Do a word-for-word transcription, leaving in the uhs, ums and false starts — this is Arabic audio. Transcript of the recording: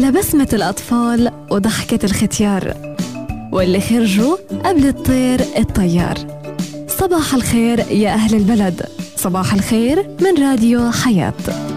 فيها بسمة الأطفال وضحكة الختيار، واللي خرجوا قبل الطير الطيار. صباح الخير يا أهل البلد، صباح الخير من راديو حياة.